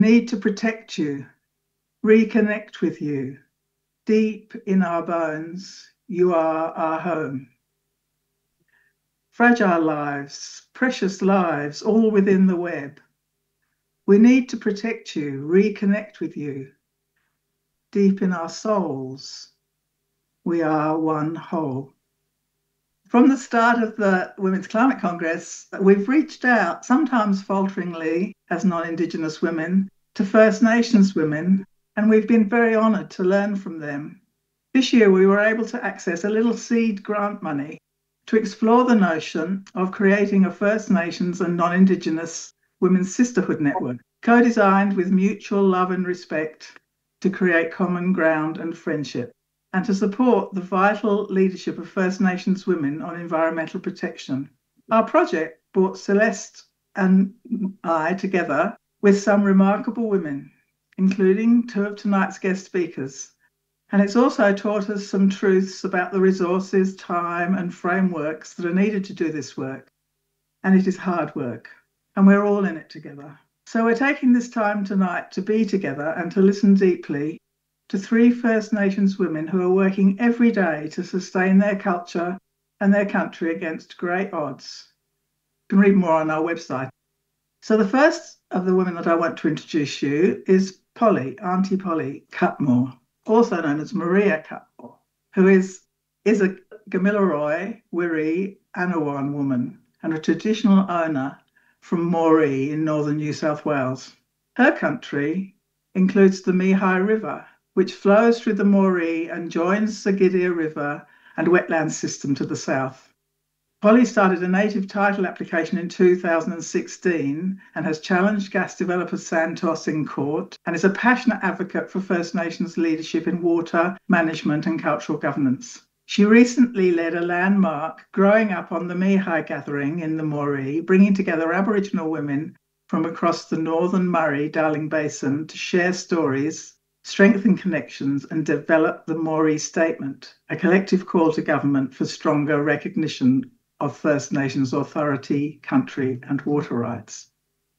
Need to protect you, reconnect with you. Deep in our bones, you are our home. Fragile lives, precious lives, all within the web. We need to protect you, reconnect with you. Deep in our souls, we are one whole. From the start of the Women's Climate Congress, we've reached out, sometimes falteringly, as non-Indigenous women, to First Nations women, and we've been very honoured to learn from them. This year, we were able to access a little seed grant money to explore the notion of creating a First Nations and non-Indigenous women's sisterhood network, co-designed with mutual love and respect to create common ground and friendship, and to support the vital leadership of First Nations women on environmental protection. Our project brought Celeste and I together with some remarkable women, including two of tonight's guest speakers. And it's also taught us some truths about the resources, time, and frameworks that are needed to do this work. And it is hard work, and we're all in it together. So we're taking this time tonight to be together and to listen deeply to three First Nations women who are working every day to sustain their culture and their country against great odds. You can read more on our website. So the first of the women that I want to introduce you is Polly, Auntie Polly Cutmore, also known as Maria Cutmore, who is a Gamilaroi Wirri Anawan woman and a traditional owner from Moree in northern New South Wales. Her country includes the Mihai River, which flows through the Moree and joins the Gidia River and wetland system to the south. Polly started a native title application in 2016 and has challenged gas developer Santos in court, and is a passionate advocate for First Nations leadership in water management and cultural governance. She recently led a landmark Growing Up on the Mihai gathering in the Moree, bringing together Aboriginal women from across the northern Murray-Darling Basin to share stories, strengthen connections, and develop the Moree Statement, a collective call to government for stronger recognition of First Nations authority, country, and water rights.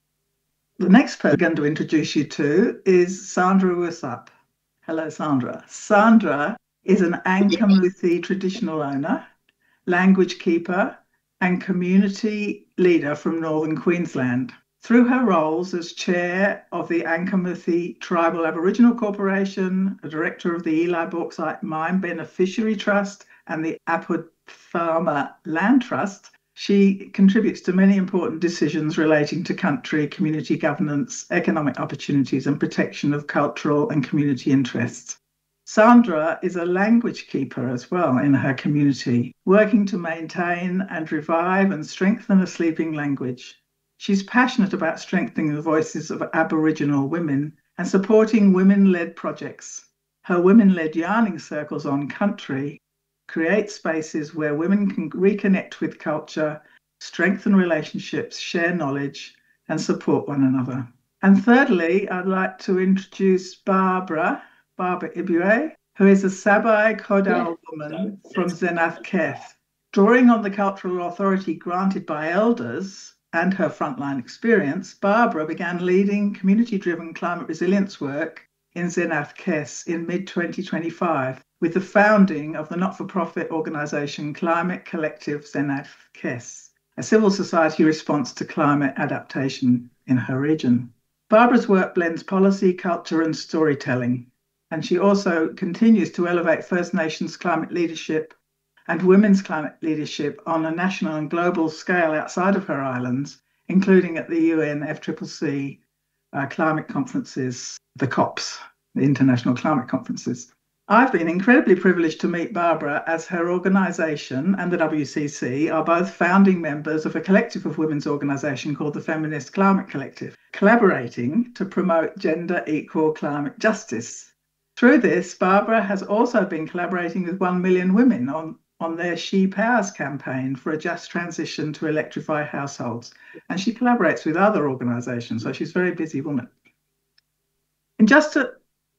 The next person I'm going to introduce you to is Sandra Wisup. Hello, Sandra. Sandra is an Ankamuthi traditional owner, language keeper, and community leader from northern Queensland. Through her roles as chair of the Ankamuthi Tribal Aboriginal Corporation, a director of the Eli Bauxite Mine Beneficiary Trust, and the Apud Farmer Land Trust, she contributes to many important decisions relating to country, community governance, economic opportunities, and protection of cultural and community interests. Sandra is a language keeper as well in her community, working to maintain and revive and strengthen a sleeping language. She's passionate about strengthening the voices of Aboriginal women and supporting women-led projects. Her women-led yarning circles on country create spaces where women can reconnect with culture, strengthen relationships, share knowledge, and support one another. And thirdly, I'd like to introduce Barbara Ibue, who is a Sabai Kodal woman from Zenath Keth. Drawing on the cultural authority granted by elders and her frontline experience, Barbara began leading community-driven climate resilience work in Zenath Keth in mid-2025 with the founding of the not-for-profit organisation Climate Collective Zenath Keth, a civil society response to climate adaptation in her region. Barbara's work blends policy, culture and storytelling, and she also continues to elevate First Nations climate leadership and women's climate leadership on a national and global scale outside of her islands, including at the UN FCCC climate conferences, the COPs, the International Climate Conferences. I've been incredibly privileged to meet Barbara, as her organisation and the WCC are both founding members of a collective of women's organisation called the Feminist Climate Collective, collaborating to promote gender equal climate justice. Through this, Barbara has also been collaborating with 1 Million Women on their She Powers campaign for a just transition to electrify households. And she collaborates with other organisations, so she's a very busy woman. And just to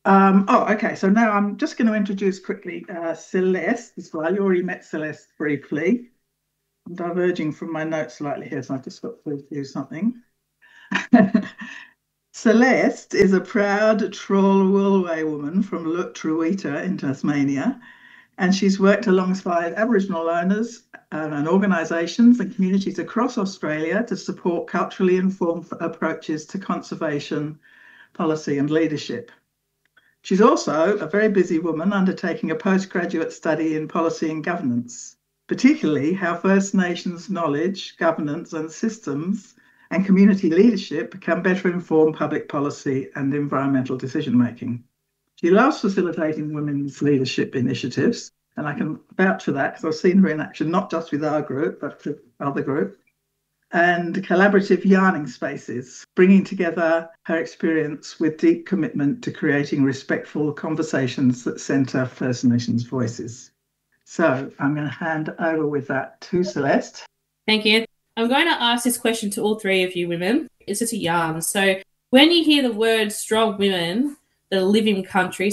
so now I'm just going to introduce quickly Celeste as well. You already met Celeste briefly. I'm diverging from my notes slightly here, so I've just got to do something. Celeste is a proud Trawlwulway woman from Lutruwita in Tasmania, and she's worked alongside Aboriginal owners and organisations and communities across Australia to support culturally informed approaches to conservation, policy, and leadership. She's also a very busy woman undertaking a postgraduate study in policy and governance, particularly how First Nations knowledge, governance, and systems and community leadership can better inform public policy and environmental decision making. She loves facilitating women's leadership initiatives, and I can vouch for that because I've seen her in action, not just with our group, but with other groups, and collaborative yarning spaces, bringing together her experience with deep commitment to creating respectful conversations that centre First Nations voices. So I'm going to hand over with that to Celeste. Thank you. I'm going to ask this question to all three of you women. It's just a yarn. So when you hear the word strong women, the living country,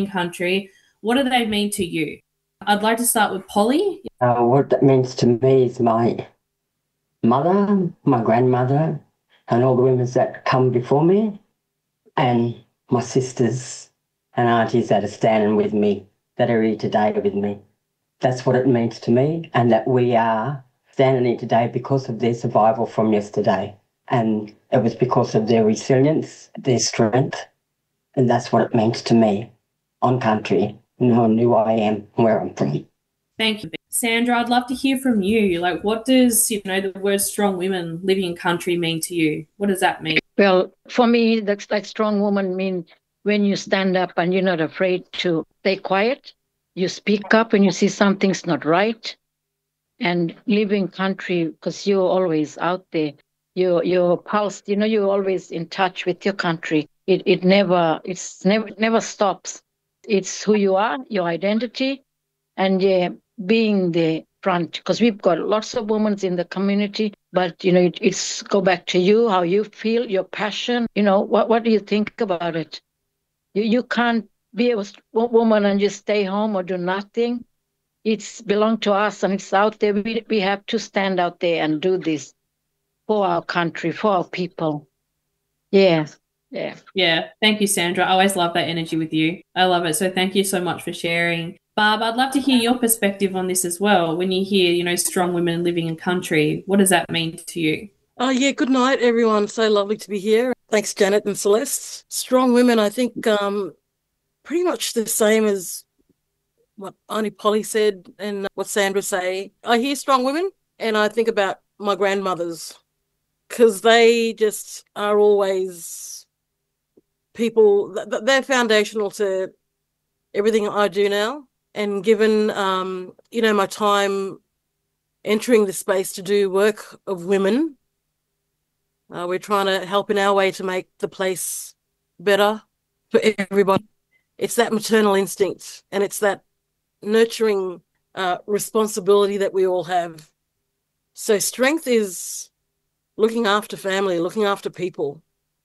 what do they mean to you? I'd like to start with Polly. What that means to me is my mother, my grandmother, and all the women that come before me, and my sisters and aunties that are standing with me, that are here today with me. That's what it means to me, and that we are standing here today because of their survival from yesterday. And it was because of their resilience, their strength, and that's what it means to me on country, knowing who I am, where I'm from. Thank you. Sandra, I'd love to hear from you. Like, what does, the word strong women living in country mean to you? What does that mean? Well, for me, that's like strong woman mean when you stand up and you're not afraid to stay quiet. You speak up when you see something's not right. And living country, because you're always out there. Your pulse, you're always in touch with your country. It never stops. It's who you are, your identity, and being the front. Because we've got lots of women in the community, but it's go back to you, how you feel, your passion. What do you think about it? You can't be a woman and just stay home or do nothing. It's belong to us and it's out there. We have to stand out there and do this for our country, for our people. Yeah. Thank you, Sandra. I always love that energy with you. I love it. So thank you so much for sharing. Barb, I'd love to hear your perspective on this as well. When you hear, strong women living in country, what does that mean to you? Oh, yeah. Good night, everyone. So lovely to be here. Thanks, Janet and Celeste. Strong women, I think, pretty much the same as what Auntie Polly said and what Sandra say. I hear strong women and I think about my grandmothers because they just are always people, they're foundational to everything I do now. And given, my time entering the space to do work of women, we're trying to help in our way to make the place better for everybody. It's that maternal instinct and it's that nurturing responsibility that we all have. So strength is looking after family, looking after people.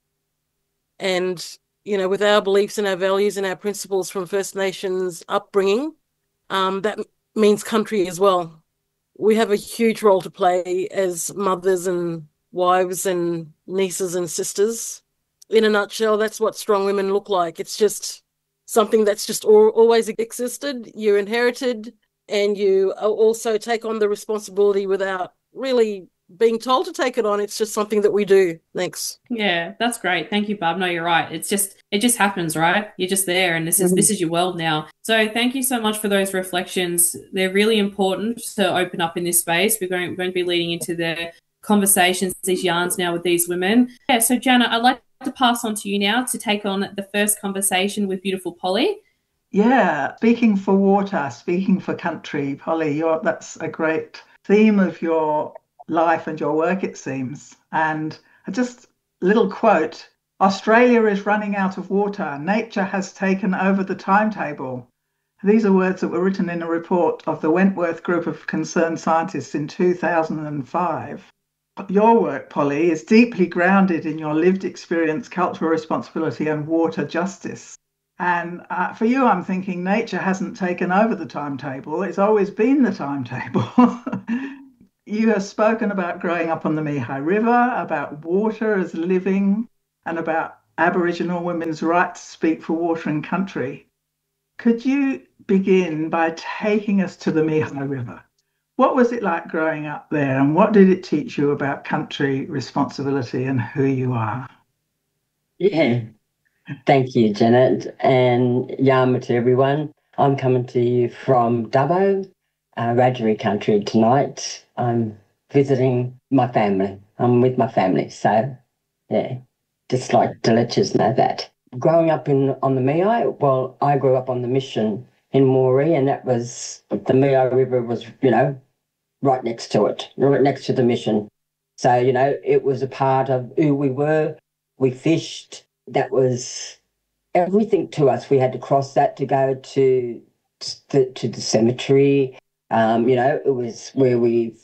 And, with our beliefs and our values and our principles from First Nations upbringing, that means country as well. We have a huge role to play as mothers and wives and nieces and sisters. In a nutshell, that's what strong women look like. It's just something that's just always existed, you're inherited, and you also take on the responsibility without really being told to take it on. It's just something that we do. Thanks. Yeah, that's great. Thank you, Barb. No, you're right. It just happens, right? You're just there and this is your world now. So thank you so much for those reflections. They're really important to open up in this space. We're going to be leading into the conversations, these yarns now with these women. Yeah, so Jana, I'd like to pass on to you now to take on the first conversation with beautiful Polly. Yeah, speaking for water, speaking for country, Polly, that's a great theme of your life and your work, it seems. And just a little quote, Australia is running out of water. Nature has taken over the timetable. These are words that were written in a report of the Wentworth Group of Concerned Scientists in 2005. Your work, Polly, is deeply grounded in your lived experience, cultural responsibility, and water justice. And for you, I'm thinking nature hasn't taken over the timetable. It's always been the timetable. You have spoken about growing up on the Mihai River, about water as living, and about Aboriginal women's right to speak for water and country. Could you begin by taking us to the Mihai River? What was it like growing up there, and what did it teach you about country responsibility and who you are? Yeah, thank you, Janet, and Yama to everyone. I'm coming to you from Dubbo, Wiradjuri country tonight. I'm visiting my family. I'm with my family, so yeah, just like to let you know that. Growing up on the Mihai, well, I grew up on the mission in Moree, and that was the Mihai River was, right next to it, right next to the mission. So, it was a part of who we were. We fished. That was everything to us. We had to cross that to go to the cemetery. It was where we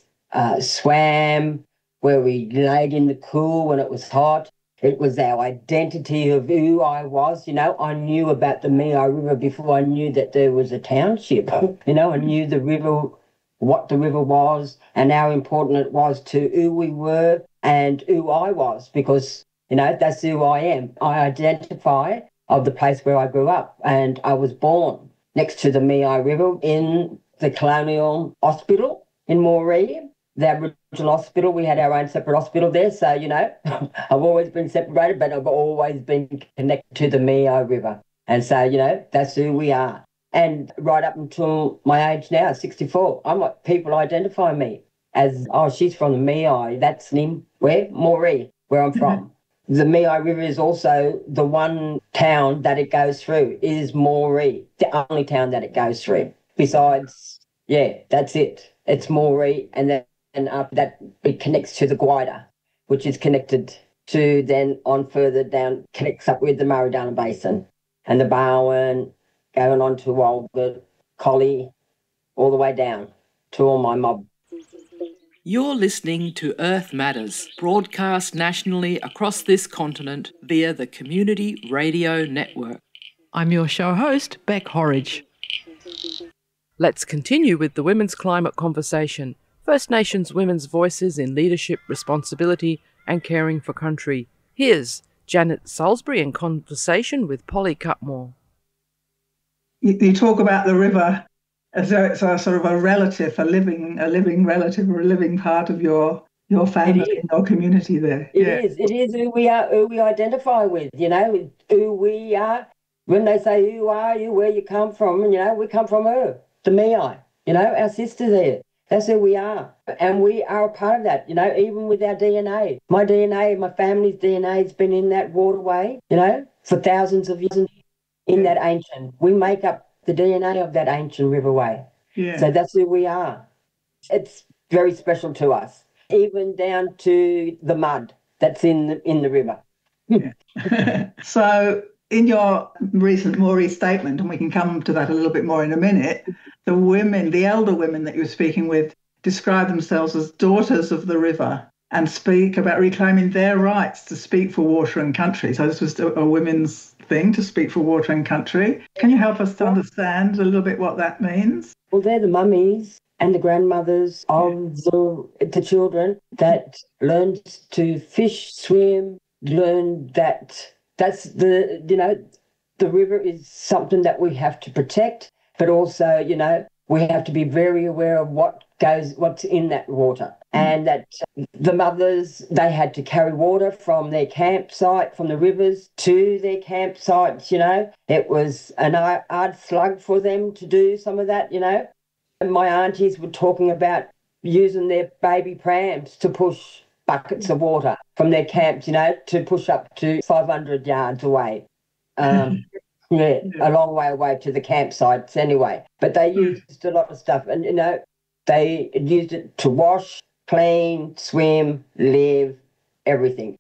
swam, where we laid in the cool when it was hot. It was our identity of who I was. I knew about the Mihai River before I knew that there was a township. I knew the river, what the river was, and how important it was to who we were and who I was, because, that's who I am. I identify of the place where I grew up, and I was born next to the Mihai River in the Colonial Hospital in Moree. The Aboriginal hospital, we had our own separate hospital there. So, I've always been separated, but I've always been connected to the Mihai River. And so, that's who we are. And right up until my age now, 64, I'm like, people identify me as, oh, she's from the Mihai. That's where? Moree, where I'm from. The Mihai River is also the one town that it goes through, is Moree, the only town that it goes through. Besides, that's it. It's Moree, and then after that it connects to the Guida, which is connected to then on further down, connects up with the Murray-Darling Basin and the Barwon, going on to Walgett, Collie, all the way down to all my mob. You're listening to Earth Matters, broadcast nationally across this continent via the Community Radio Network. I'm your show host, Beck Horridge. Let's continue with the Women's Climate Conversation, First Nations women's voices in leadership, responsibility and caring for country. Here's Janet Salisbury in conversation with Polly Cutmore. You talk about the river as though it's a sort of a relative, a living relative, or a living part of your family and your community there. It is who we are, who we identify with, who we are. When they say, who are you, where you come from, we come from her, the Mihai, our sister there. That's who we are. And we are a part of that, even with our DNA. My DNA, my family's DNA has been in that waterway, for thousands of years in that ancient. We make up the DNA of that ancient riverway. Yeah. So that's who we are. It's very special to us, even down to the mud that's in the river. Yeah. So in your recent Moree statement, and we can come to that a little bit more in a minute, the elder women that you were speaking with, describe themselves as daughters of the river and speak about reclaiming their rights to speak for water and country. So this was a women's thing, to speak for water and country. Can you help us to understand a little bit what that means? Well, they're the mummies and the grandmothers of the children that learned to fish, swim, learn that's the river is something that we have to protect, but also, we have to be very aware of what's in that water. And that the mothers, they had to carry water from their campsite, from the rivers to their campsites, It was an hard slug for them to do some of that, And my aunties were talking about using their baby prams to push buckets of water from their camps, to push up to 500 yards away. A long way away to the campsites anyway. But they used a lot of stuff, and, they used it to wash, clean, swim, live, everything,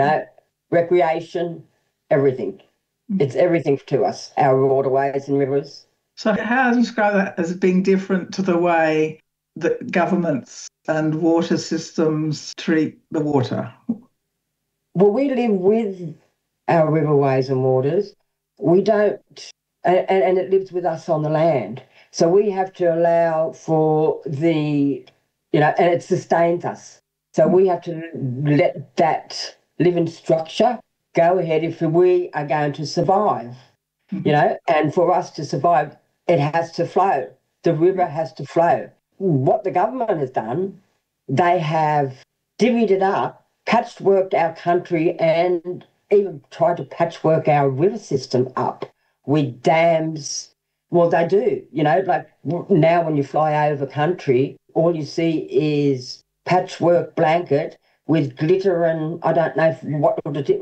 recreation, everything. It's everything to us, our waterways and rivers. So how do you describe that as being different to the way that governments and water systems treat the water? Well, we live with our riverways and waters. We don't, and it lives with us on the land. So we have to allow for and it sustains us. So we have to let that live in structure go ahead if we are going to survive, you know, and for us to survive, it has to flow. The river has to flow. What the government has done, they have divvied it up, patchworked our country, and even tried to patchwork our river system up with dams. Well, they do, you know, like now when you fly over country, all you see is patchwork blanket with glitter and I don't know what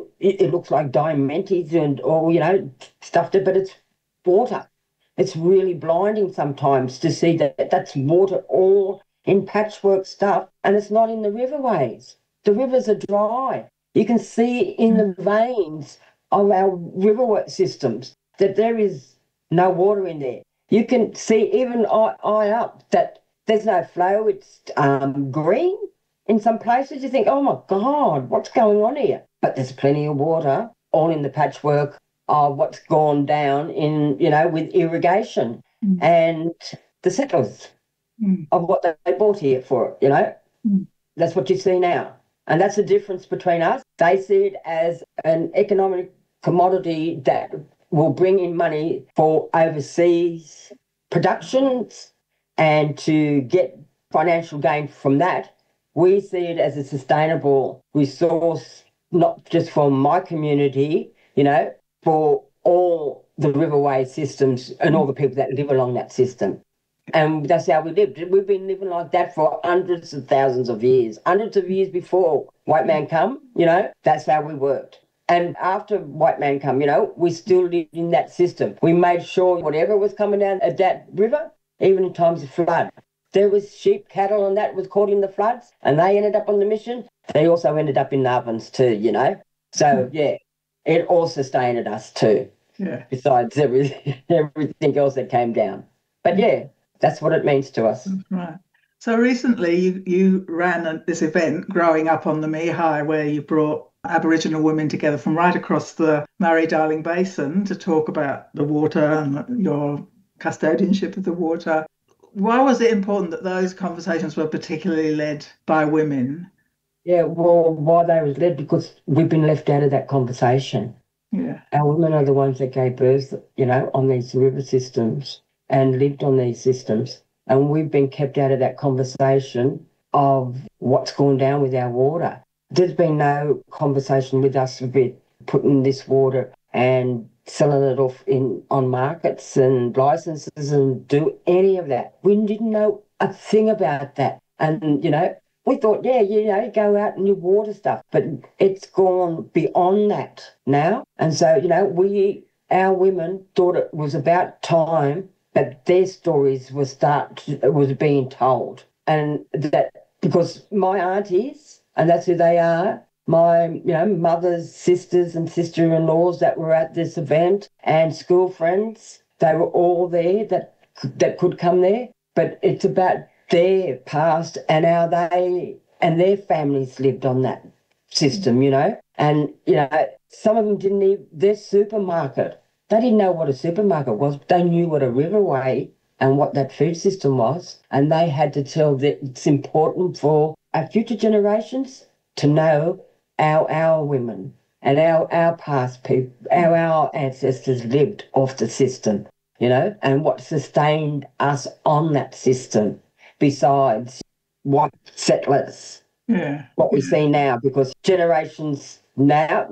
it looks like diamantes and or, you know, stuff, but it's water. It's really blinding sometimes to see that that's water all in patchwork stuff and it's not in the riverways. The rivers are dry. You can see in the veins of our river systems that there is no water in there. You can see even eye up that there's no flow. It's green. In some places you think, oh my God, what's going on here? But there's plenty of water, all in the patchwork of what's gone down in, you know, with irrigation and the settlers of what they bought here for, you know. That's what you see now. And that's the difference between us. They see it as an economic commodity that will bring in money for overseas productions and to get financial gain from that. We see it as a sustainable resource, not just for my community, you know, for all the riverway systems and all the people that live along that system. And that's how we lived. We've been living like that for hundreds of thousands of years before white man come, you know, that's how we worked. And after white man come, you know, we still lived in that system. We made sure whatever was coming down at that river, even in times of flood, there was sheep, cattle and that was caught in the floods and they ended up on the mission. They also ended up in the ovens too, you know. So, yeah, it all sustained us too, besides everything else that came down. But, yeah, that's what it means to us. Right. So recently you ran this event, Growing Up on the Mihai, where you brought Aboriginal women together from right across the Murray-Darling Basin to talk about the water and your custodianship of the water. Why was it important that those conversations were particularly led by women? Yeah, well, why they was led? Because we've been left out of that conversation. Yeah. Our women are the ones that gave birth, you know, on these river systems and lived on these systems. And we've been kept out of that conversation of what's going down with our water. There's been no conversation with us about putting this water and selling it off on markets and licenses and do any of that. We didn't know a thing about that. And, you know, we thought, yeah, you know, go out and you water stuff. But it's gone beyond that now. And so, you know, our women thought it was about time that their stories was being told. And that because my aunties, and that's who they are, my, you know, mother's sisters and sister-in-laws that were at this event and school friends, they were all there that could come there. But it's about their past and how they and their families lived on that system, you know. And, you know, some of them didn't even, their supermarket, they didn't know what a supermarket was. They knew what a riverway and what that food system was. And they had to tell that it's important for our future generations to know our women and our past people, our ancestors lived off the system, you know, and what sustained us on that system besides white settlers. Yeah. What we see now, because generations now,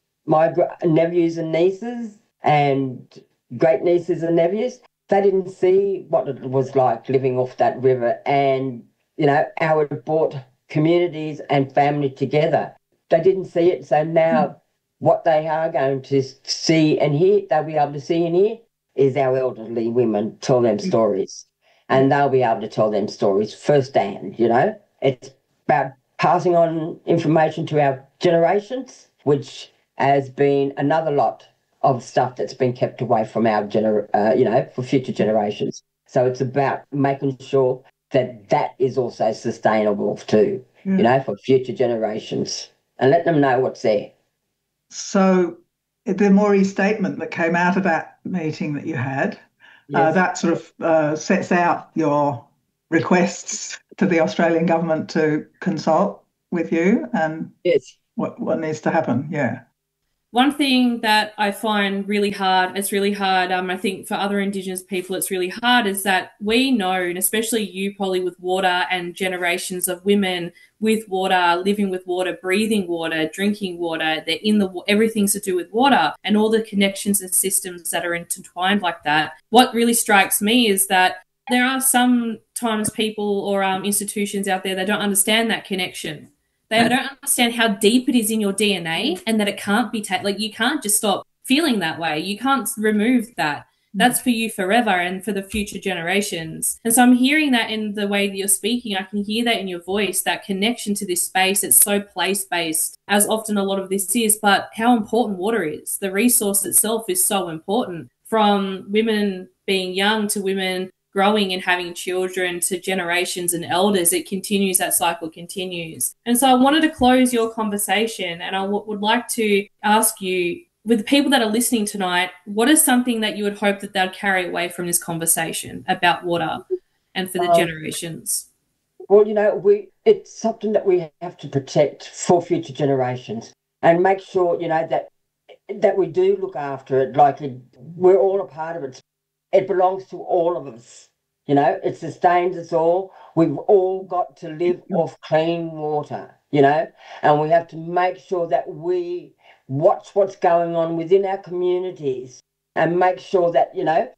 my nephews and nieces and great nieces and nephews, they didn't see what it was like living off that river and, you know, how it brought communities and family together. They didn't see it, so now what they are going to see and hear, they'll be able to see and hear, is our elderly women tell them stories. And they'll be able to tell them stories firsthand, you know. It's about passing on information to our generations, which has been another lot of stuff that's been kept away from our, you know, for future generations. So it's about making sure that is also sustainable too, you know, for future generations, and let them know what's there. So the Moree statement that came out of that meeting that you had, that sort of sets out your requests to the Australian government to consult with you and what needs to happen. Yeah. One thing that I find really hard, I think for other Indigenous people it's really hard, is that we know, and especially you, Polly, with water and generations of women with water, living with water, breathing water, drinking water, they're in the everything's to do with water and all the connections and systems that are intertwined like that. What really strikes me is that there are sometimes people or institutions out there that don't understand that connection. They don't understand how deep it is in your DNA and that it can't be like you can't just stop feeling that way. You can't remove that. That's for you forever and for the future generations. And so I'm hearing that in the way that you're speaking. I can hear that in your voice, that connection to this space. It's so place-based, as often a lot of this is, but how important water is. The resource itself is so important, from women being young to women growing and having children to generations and elders. It continues, that cycle continues. And so I wanted to close your conversation, and I would like to ask you, with the people that are listening tonight, what is something that you would hope that they'd carry away from this conversation about water and for the generations? Well, it's something that we have to protect for future generations and make sure, that we do look after it like we're all a part of it. It belongs to all of us. It sustains us all. We've all got to live off clean water, and we have to make sure that we watch what's going on within our communities and make sure that,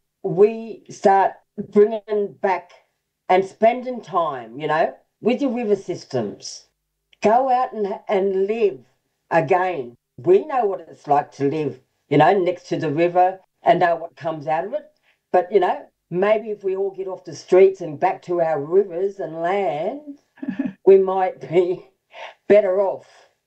we start bringing back and spending time, with your river systems. Go out and live again. We know what it's like to live, next to the river and know what comes out of it. But, maybe if we all get off the streets and back to our rivers and land, we might be better off,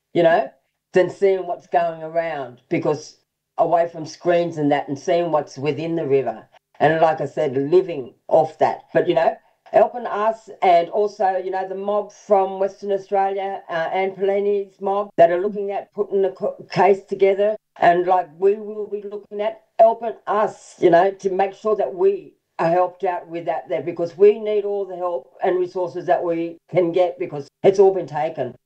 than seeing what's going around, because away from screens and that and seeing what's within the river. And like I said, living off that. But, helping us, and also, the mob from Western Australia, Anne Pelini's mob, that are looking at putting a case together, and like we will be looking at helping us, to make sure that we are helped out with that there, because we need all the help and resources that we can get, because it's all been taken,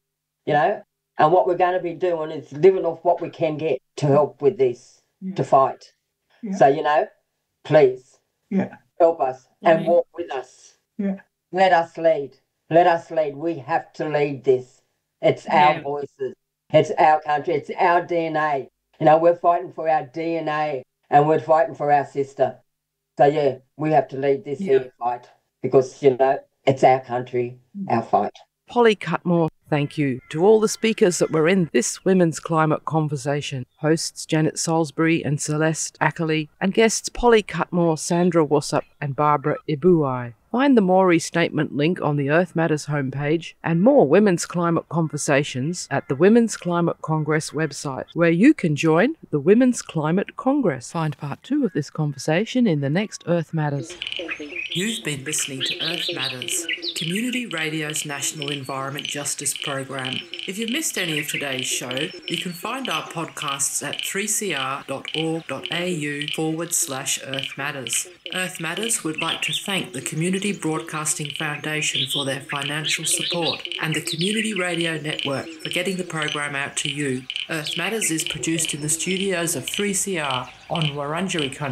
and what we're going to be doing is living off what we can get to help with this, to fight. Yeah. So, please help us and walk with us. Yeah. Let us lead. Let us lead. We have to lead this. It's our voices. It's our country. It's our DNA. We're fighting for our DNA and we're fighting for our sister. So, we have to lead this here fight, because, it's our country, our fight. Polly Cutmore, thank you to all the speakers that were in this Women's Climate Conversation. Hosts Janet Salisbury and Celeste Ackley, and guests Polly Cutmore, Sandra Wassop and Barbara Ibuai. Find the more restatement link on the Earth Matters homepage and more Women's Climate Conversations at the Women's Climate Congress website, where you can join the Women's Climate Congress. Find part 2 of this conversation in the next Earth Matters. You've been listening to Earth Matters, Community Radio's National Environment Justice Program. If you've missed any of today's show, you can find our podcasts at 3cr.org.au/Earth Matters. Earth Matters would like to thank the Community Broadcasting Foundation for their financial support and the Community Radio Network for getting the program out to you. Earth Matters is produced in the studios of 3CR on Wurundjeri Country.